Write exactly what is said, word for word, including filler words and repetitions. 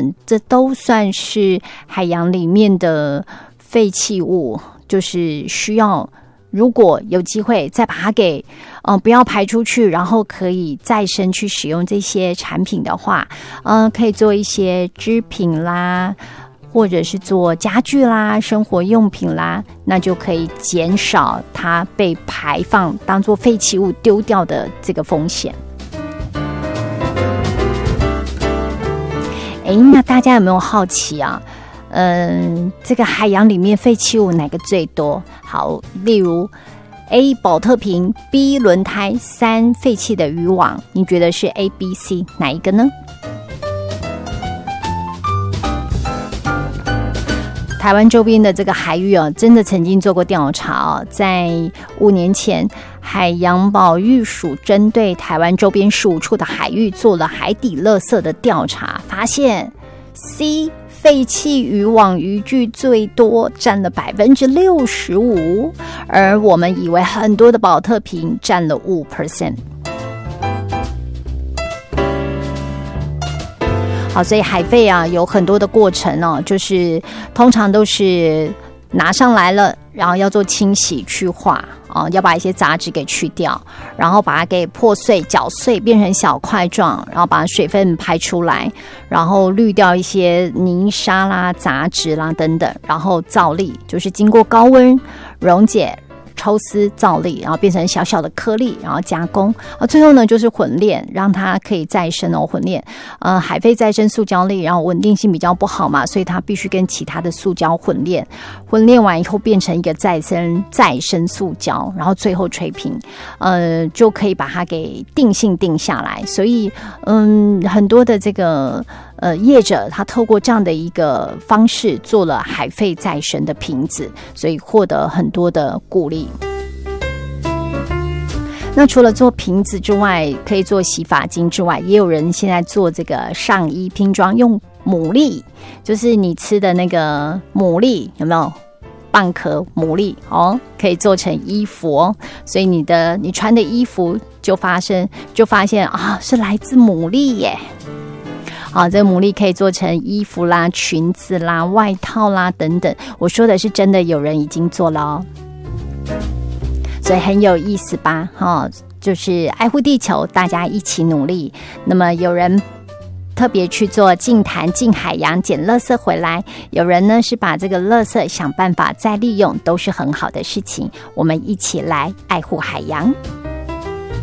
等，这都算是海洋里面的废弃物，就是需要如果有机会再把它给嗯、呃、不要排出去，然后可以再生去使用这些产品的话，嗯、呃，可以做一些织品啦，或者是做家具啦、生活用品啦，那就可以减少它被排放当作废弃物丢掉的这个风险。诶，那大家有没有好奇啊？嗯，这个海洋里面废弃物哪个最多？好，例如 A 保特瓶 B 轮胎 三废弃的渔网，你觉得是 A、B、C 哪一个呢？台湾周边的这个海域啊，真的曾经做过调查啊，在五年前，海洋保育署针对台湾周边十五处的海域做了海底垃圾的调查，发现 C 废弃渔网渔具最多，占了百分之六十五，而我们以为很多的保特瓶占了五 percent。好，所以海废啊有很多的过程哦，就是通常都是拿上来了，然后要做清洗去化啊，要把一些杂质给去掉，然后把它给破碎搅碎变成小块状，然后把水分排出来，然后滤掉一些泥沙啦、杂质啦等等，然后造粒，就是经过高温溶解、抽丝造粒，然后变成小小的颗粒，然后加工啊，最后呢就是混炼，让它可以再生哦。混炼，呃，海废再生塑胶粒，然后稳定性比较不好嘛，所以它必须跟其他的塑胶混炼，混炼完以后变成一个再生再生塑胶，然后最后吹平，呃，就可以把它给定性定下来。所以，嗯，很多的这个。呃，业者他透过这样的一个方式做了海废再生的瓶子，所以获得很多的鼓励。那除了做瓶子之外，可以做洗发精之外，也有人现在做这个上衣拼装，用牡蛎，就是你吃的那个牡蛎，有没有？蚌壳牡蛎哦，可以做成衣服哦，所以你的你穿的衣服就发生就发现啊，是来自牡蛎耶。好，这个牡蛎可以做成衣服啦、裙子啦、外套啦等等。我说的是真的，有人已经做了哦，所以很有意思吧？哦，就是爱护地球，大家一起努力。那么有人特别去做净滩、净海洋，捡垃圾回来；有人呢是把这个垃圾想办法再利用，都是很好的事情。我们一起来爱护海洋。